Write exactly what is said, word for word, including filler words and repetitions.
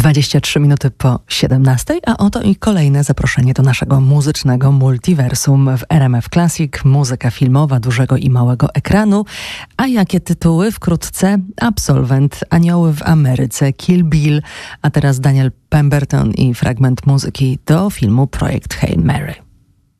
dwadzieścia trzy minuty po siedemnastej, a oto i kolejne zaproszenie do naszego muzycznego multiversum w R M F Classic. Muzyka filmowa dużego i małego ekranu. A jakie tytuły? Wkrótce Absolwent, Anioły w Ameryce, Kill Bill, a teraz Daniel Pemberton i fragment muzyki do filmu Projekt Hail Mary.